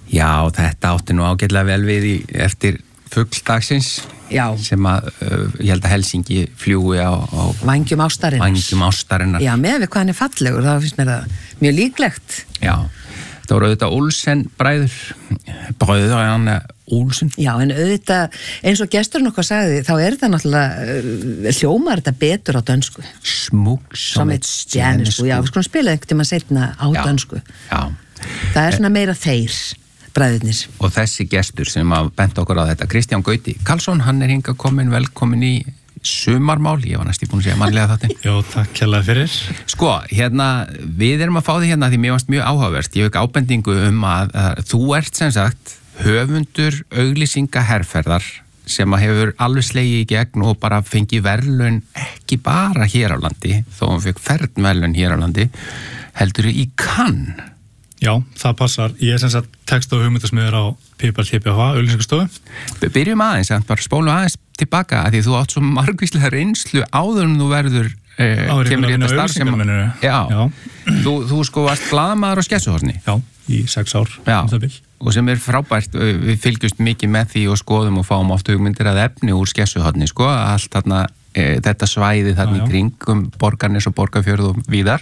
Já, þetta átti nú ágætlega vel við eftir fugldagsins sem að ég held að Helsingi fljúi á Vængjum ástarinnar. Já, með við hvað hann fallegur, þá finnst mér það mjög líklegt. Já, þetta voru auðvitað Olsen bræður hann Olsen. Já, en auðvitað, eins og gesturinn okkar sagði, þá þetta náttúrulega hljómar þetta betur á dönsku. Smug som et stjerneskud. Já, við skulum spila einhvern tíma seinna á dönsku. Já. Það svona meira þeir. Bræðurnir. Og þessi gestur sem að benda okkur á þetta, Kristján Gauti Karlsson, hann hingað velkomin í sumarmál, ég var næstum búin að segja mannlega þetta. Jó, takk kærlega fyrir. Sko, við erum að fá því því mér varst mjög áhugavert, ég hef ábendingu að þú ert sem sagt höfundur auglýsingaherferðar sem að hefur alveg slegið í gegn og bara fengið verðlaun ekki bara hér á landi, þó hann fekk verðlaun hér á landi, heldur í Cannes. Já, það passar. Ég sem sagt text og hugmyndasmiður á Pipar TPH, auglýsingastofu. Byrjum aðeins, bara spólum aðeins tilbaka, að því þú átt svo margvíslega reynslu áður en þú verður kemur í þetta starf sem... Já. Þú sko varst blaðamaður á Skessuhorni. Já, í 6 ár. Já, og sem frábært, við fylgjumst mikið með því og skoðum og fáum oft hugmyndir að efni úr Skessuhorni, sko, allt þarna, þetta svæði þarna í kring Borgarnes og Borgarfjörð og víðar.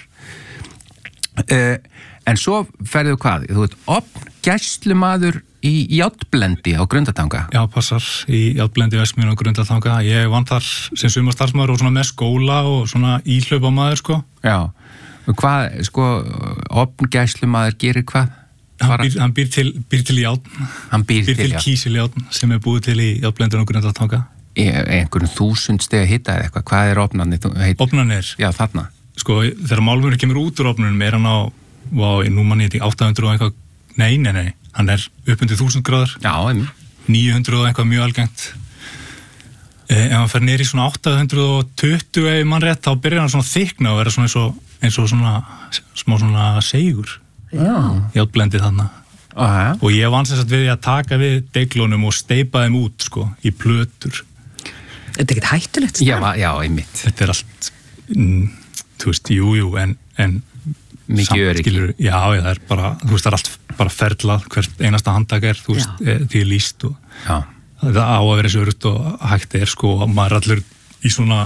En svo ferðu hvað? Þú veit, gæslumaður í Járnblendi á Grundartanga. Já, passar, í Járnblendi Vestmýri á Grundartanga. Ég vann þar sem sumarstarfsmaður og svona með skóla og svona íhlaupamaður, sko. Já, og hvað, sko, gæslumaður gerir hvað? Hann býr til járn. Hann býr til kísiljárn sem búið til í Járnblendinu á Grundartanga. Einhverjum 1000 steg að hitta eða eitthvað. Hvað ofnarnir? Ofnarnir? Já, þarna. Sko, þegar málmurinn kemur út úr ofnunum hann á nú manni þetta 800 og eitthvað, nei, hann upp undir 1000 gráður. Já, 900 og eitthvað mjög algengt. Ef hann fer niður í svona 820 ef mann rétt, þá byrjar hann svona þykna og vera svona eins og svona smá svona seigur. Já. Járnblendið þarna. Og ég vann sem sagt við að taka við deiglunum og steypa þeim út, sko, í plötur. Þetta ekkert hættulegt? Já, einmitt. Þetta allt, þú veist, jú, en mikið öryggi. Já, það bara, þú veist, það allt bara ferlað, hvert einasta handtak þú veist, því lýst og það á að vera sörut og hægt sko, og maður allur í svona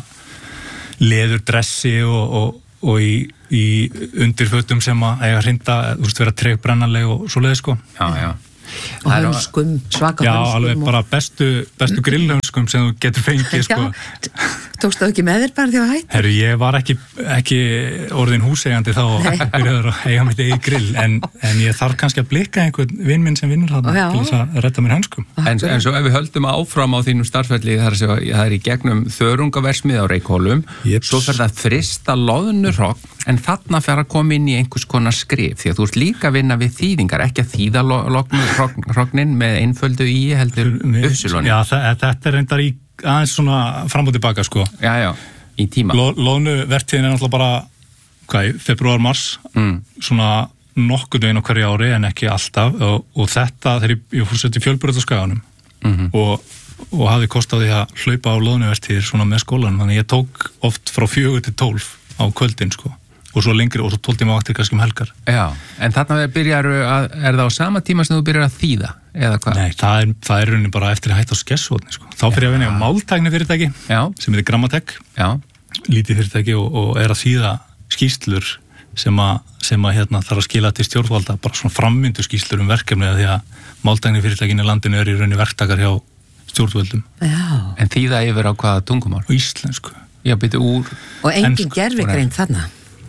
leðurdressi og í undirfötum sem að eiga hrinda, þú veist, vera tregbrennanleg og svoleiði, sko. Já. Og hönskum, svaka hönskum. Já, alveg bara bestu grillhönskum sem þú getur fengið, sko. Tókstu það ekki með þér bara því að hætti? Herru, ég var ekki orðin húseigandi þá byrjaður að eiga mitt eigið grill, en ég þarf kannski að blikka einhvern vinn minn sem vinnur þarna til þess að redda mér hönskum. En svo ef við höldum áfram á þínum starfsferli, það í gegnum þörungaversmið á Reykhólum, svo fer það frista loðnurhogn, en þarna fer að koma inn í einhvers konar skrif, því að þú ert líka að vinna við þýðingar, ekki að þýða hrognin með einföldu í heldur uppsiloni. Já, þetta reyndar í aðeins svona fram og tilbaka, sko. Já, í tíma. Loðnuvertíðin náttúrulega bara, februar, mars, svona nokkurn veginn á hverju ári, en ekki alltaf, og þetta, þegar ég fór sett í Fjölbrautaskaganum og hafði kost á því að hlaupa á loðnuvertíðir svona með skólanum, þannig ég tók oft frá 4 til 12 á kvöldin, sko. Og svo lengri, og svo 12 tíma vaktir kannski helgar. Já, en þarna er það á sama tíma sem þú byrjar að þýða, eða hvað? Nei, það er rauninni bara eftir að hætta á Skessuhorni, sko. Þá fyrir ég að vinna á máltækni fyrirtæki, sem heitir Grammatek, lítið fyrirtæki og að þýða skýrslur sem að þarf að skila til stjórnvalda, bara svona frammyndu skýrslur verkefni, því að máltækni fyrirtækin í landinu í rauninni verktakar hjá stjórnvöldum. Já. En þýða yfir á hvaða tungumál? Á íslensku. Já, byrju úr... Og engin gervigreind þarna?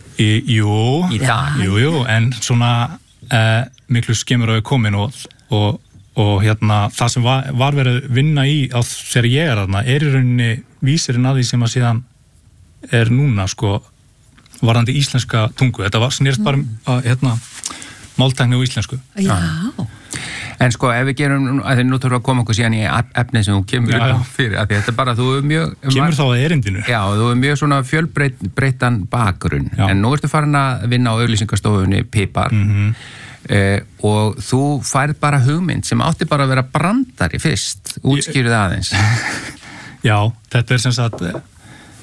Jú, en svona miklu skemmur að við komin og það sem var verið vinna í á þegar ég þarna í rauninni vísirinn að því sem að síðan núna, sko, varðandi íslenska tungu. Þetta snerist bara máltækni og íslensku. Já. En sko, ef við gerum, að því nú þurfum að koma okkur síðan í efni sem þú kemur upp fyrir, að þetta bara, þú er mjög... Kemur þá að erindinu? Já, þú er mjög svona fjölbreyttan bakgrunn, en nú ertu farin að vinna á auglýsingastofunni Pipar, og þú færð bara hugmynd sem átti bara að vera brandari fyrst, útskýrðu aðeins. Já, þetta sem sagt,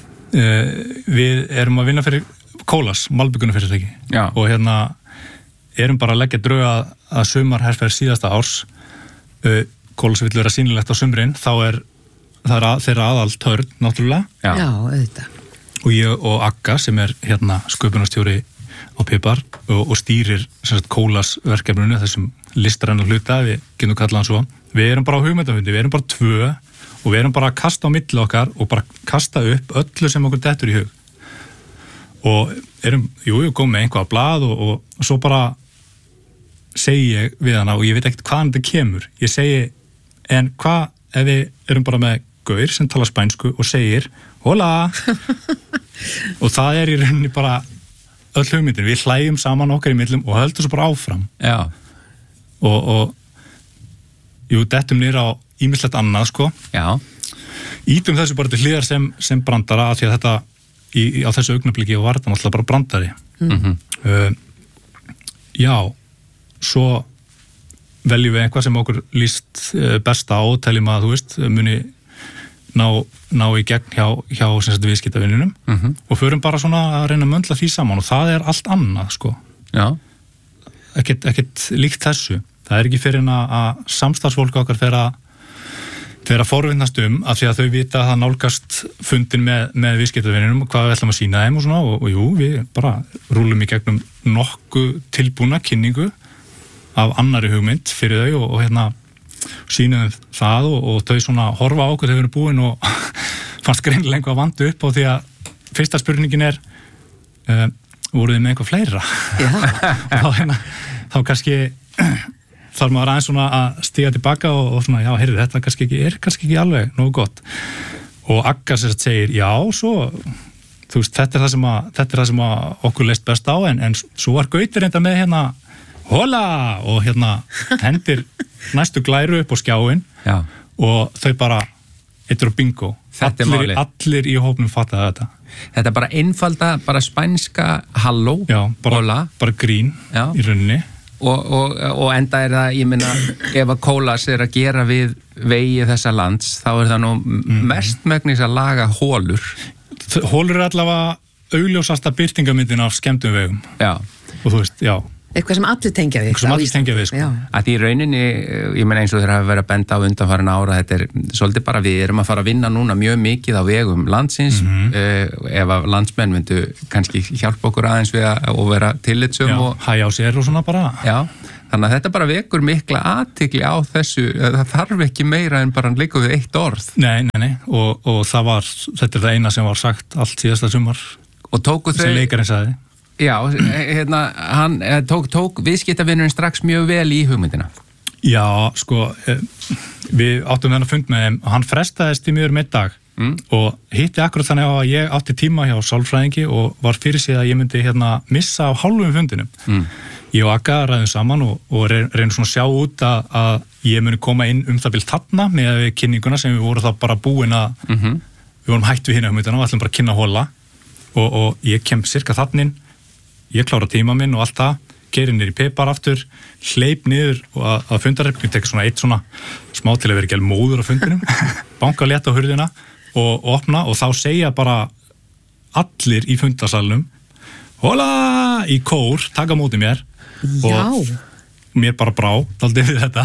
við erum að vinna fyrir Kólas, malbyggunarfyrirtæki, og erum bara að leggja drög að sumarherferð síðasta árs. Kólas vill vera sýnilegt á sumrin, það er þeirra aðal törn, náttúrulega. Já, auðvitað. Og ég og Agga sem hérna sköpunarstjóri á Pipar og stýrir Kólas verkefninu, þessum listræna hluta, við getum kallað hann svo. Við erum bara á hugmyndafundi, við erum bara 2 og við erum bara að kasta á milli okkar og bara kasta upp öllu sem okkur dettur í hug. Og erum, komum með einhvað á blað og svo bara segi ég við hana og ég veit ekkert hvaðan þetta kemur. Ég segi, en hvað ef við erum bara með gaur sem tala spænsku og segir hola og það í rauninni bara öll hugmyndin, við hlægjum saman okkar í millum og höldum svo bara áfram. Já. Og dettum niður á ýmislegt annað, sko. Já. Ítum þessu bara til hliðar sem brandara af því að þetta á þessu augnabliki og var þetta náttúrulega bara brandari. Já, svo veljum við eitthvað sem okkur líst besta á, teljum að, þú veist, muni ná í gegn hjá viðskiptavinnunum og förum bara svona að reyna að möndla því saman og það er allt annað, sko. Já. Ekkert líkt þessu. Það er ekki fyrir að samstarfsfólk okkar fer að forvinnast af því að þau vita að það nálgast fundin með viðskiptavinnunum og hvað við ætlum að sýna þeim og svona og jú, við bara rúlum í gegnum nokkuð tilbúna kynningu af annari hugmynd fyrir þau og hérna sýnum það og þau svona horfa á okkur þegar við erum búin og fannst greinilega einhvað vandu upp á því að fyrsta spurningin voruð þið með eitthvað fleira? Og þá kannski þarf maður aðeins svona að stíga tilbaka og svona, já, heyrðu, þetta kannski ekki alveg nógu gott. Og Agga segir, já, svo, þú veist, þetta er það sem okkur leist best á, en svo var Gautur enda með hérna, hola, og hérna hendir næstu glæru upp á skjáin og þau bara, þetta er bingo. Allir í hópnum fattaði þetta. Þetta er bara einfalda, bara spænska halló, hola. Bara grín í rauninni. Og enda það, ég meina, ef að Kólas að gera við vegi þessa lands, þá það nú mestmegnis að laga hólur. Hólur allavega augljósasta birtingamyndin af skemmtum vegum. Já. Og þú veist, já. Eitthvað sem allir tengja við. Eitthvað sem allir tengja við, sko. Að því í rauninni, ég meina eins og þeir hafa verið að benda á undanfarin ára, þetta svolítið bara við erum að fara að vinna núna mjög mikið á vegum landsins, ef að landsmenn myndu kannski hjálpa okkur aðeins við að vera tillitsum og hægja á sér og svona bara. Já, þannig að þetta bara vekur mikla athygli á þessu, það þarf ekki meira en bara líka við eitt orð. Nei, og þetta er það eina sem var sagt allt síðasta sumar. Og tóku þau... Sem leikarinn sagði. Já, hérna, hann tók viðskiptavinnurinn strax mjög vel í hugmyndina. Já, sko, við áttum þennan fund með þeim og hann frestaðist í mjög dag og hitti akkurat þannig að ég átti tíma hjá sálfræðingi og var fyrir sig að ég myndi missa á hálfum fundinum. Ég og Agga ræðum saman og reynum svona að sjá út að ég muni koma inn það bil þarna með kynninguna sem við vorum þá bara búin að við vorum hætt við hérna hugmyndina og ætlum bara að kynna hóla og ég kem cirka þannin. Ég klára tíma minn og allt það, keyri niður í Pipar aftur, hleyp niður og að fundarherbergi, tek svona eitt svona smá til að vera ekki alveg móður á fundinum, banka létt á hurðina og opna og þá segja bara allir í fundarsalnum, hola, í kór, taka móti mér og mér bara brá, daldið við þetta.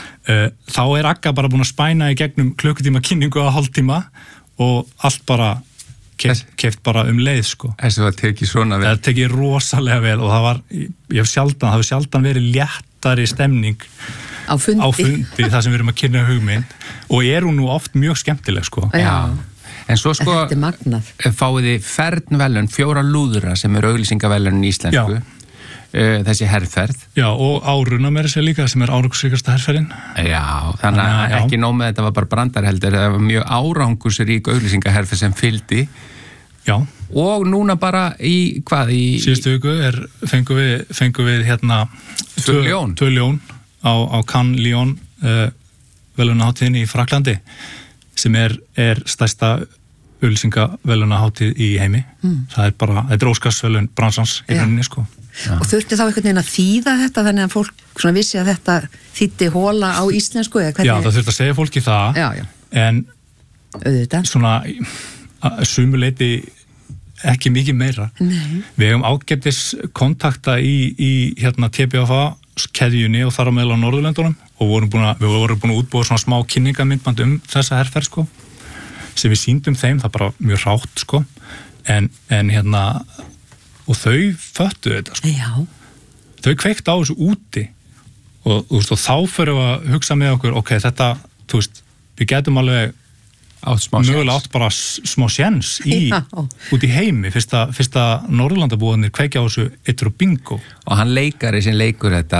Þá Agga bara búin að spæna í gegnum klukkutíma kynningu að hálftíma og allt bara keft bara leið, sko. Þessu var tekið svona vel. Það tekið rosalega vel og það hefur sjaldan verið léttari stemning á fundi það sem við erum að kynna hugmynd og hún nú oft mjög skemmtileg, sko. Já. En svo, sko, þetta er magnað. Fáið þið fernvelun, 4 lúðra sem auglýsingavelun í íslensku. Þessi herferð. Já, og áruna með þessi líka sem árangursríkasta herferðin. Já, þannig að ekki nóg með þetta var bara brandar heldur, það var mjög árangursrík auglýsingaherferð sem fylgdi. Já. Og núna bara í hvað? Síðustu viku fengum við hérna 2 ljón á Cannes Lion velunaháttíðinni í Fraklandi sem er stærsta auglýsingavelunaháttíð í heimi. Það er bara, þetta er Óskarsvelun bransans í rauninni, sko. Já. Og þurfti þá einhvern veginn að þýða þetta þannig að fólk svona vissi að þetta þýddi hóla á íslensku eða hvernig? Já, það þurfti að segja fólki það. Já. En auðvitað. Svona sumuleiti ekki mikið meira. Nei. Við hefum ágætis kontakta í hérna TBFA keðjunni og þar á meðal á Norðurlöndunum og við vorum búin að útbúa svona smá kynningamyndband þessa herferð sko, sem við sýndum þeim, það bara mjög hrátt sko, en hérna og þau föttu þetta sko. Já. Þau kveiktu á þessu úti og þá fyrir við að hugsa með okkur, ok, þetta, við getum alveg mögulega átt bara smá séns út í heimi fyrsta Norðurlandabúarnir kveikja á þessu Eittur og Bingo. Og hann leikari sem leikur þetta,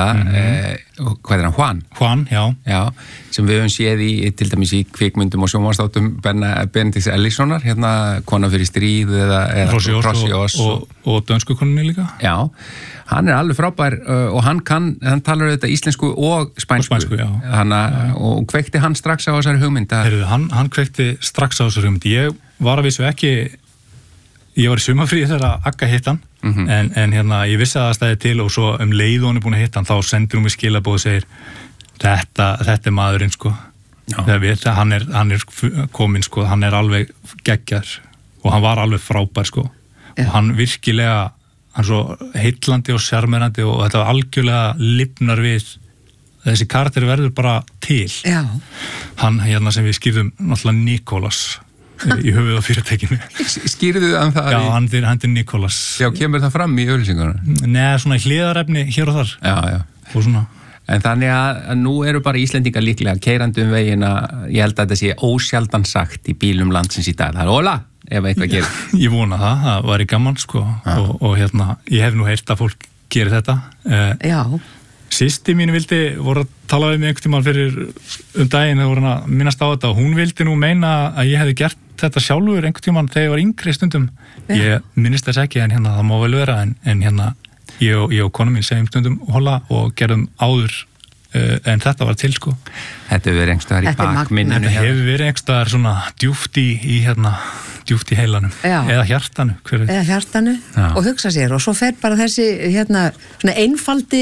hvað er hann, Juan, já, sem við höfum séð til dæmis í kvikmyndum og sjónvarpsþáttum Benedikts Ellissonar, hérna Kona fyrir stríð eða Hrossjós og dönsku konunni líka. Já, hann er alveg frábær og hann talar auðvitað íslensku og spænsku já. Og kveikti hann strax á þessari hugmynd. Hann kveikti strax á þessari hugmynd. Ég var að vissu ekki, ég var í sumarfríi þegar að Agga hitt hann, en hérna ég vissi að það stæði til og svo leið hún er búin að hitta hann, þá sendir hún mig skilabóð og segir, þetta er maðurinn sko. Hann er kominn sko, hann er alveg geggjar og hann var alveg frábær sko. Og hann virkilega, hann svo heillandi og sjarmerandi og þetta algjörlega lifnar við, þessi karakter verður bara til. Já. Hann hérna sem við skýrðum náttúrulega Nikolas í höfuð á fyrirtækinu. Skýrðu hann það? Já, hann er Nikolas. Já, kemur það fram í auglýsingunum? Nei, svona hliðarefni hér og þar. Já. Og svona. En þannig að nú eru bara Íslendingar líklega keyrandi vegina, ég held að þetta sé ósjaldan sagt í bílum landsins í dag. Það er óla! Ef eitthvað gerir. Ég vona það væri gaman sko og hérna, ég hef nú heyrt að fólk gerir þetta. Já. Systir mín voru að tala við mig einhvern tímann fyrir daginn, þegar voru að minnast á þetta og hún vildi nú meina að ég hefði gert þetta sjálfur einhvern tímann þegar ég var yngri stundum. Ég minnist þess ekki en hérna það má vel vera en hérna ég og konu mín segjum stundum hola og gerðum áður en þetta var til sko. Þetta hefur verið einhverstaðar í bakminninu. Þetta hefur verið einhverstaðar svona djúpt í heilanum. Já. Eða hjartanu. Eða hjartanu og hugsa sér og svo fer bara þessi svona einfaldi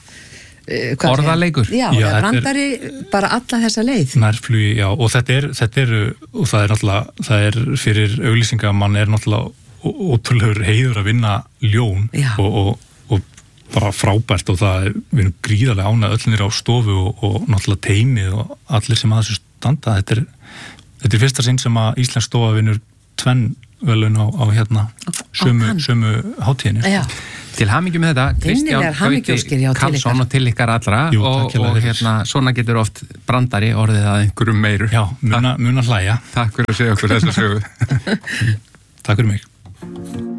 orðaleikur. Já, brandari bara alla þessa leið. Nærflugi, já, og þetta er og það er náttúrulega, það er fyrir auglýsingamann er náttúrulega ótrúlegur heiður að vinna ljón og bara frábært og það við erum gríðarlega ánað öllinir á stofu og náttúrulega teimið og allir sem að þessu standa. Þetta er fyrsta sinn sem að Íslensk stofa vinnur 2 verðlaun á hérna sömu hátíðinni. Já. Til hamingju með þetta, Kristján Gauti Karlsson og til ykkar allra. Jú, og hérna, svona getur oft brandari orðið að einhverjum meiru. Já, muna hlæja. Takk fyrir að segja okkur þessa sögu. Takk fyrir mig.